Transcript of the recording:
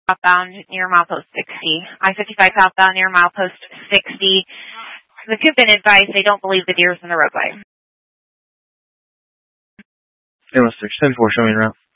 southbound near milepost 60. I-55 southbound near milepost 60. The two have been advised they don't believe the deer is in the roadway. It was 610-4, show me around.